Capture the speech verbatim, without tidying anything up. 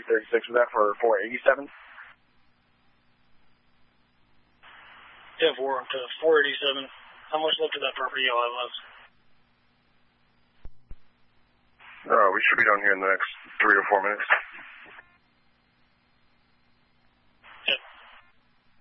three thirty-six. Was that for four eighty-seven? ten four to four eighty-seven. How much left of that property y'all have left? Uh, we should be done here in the next three or four minutes.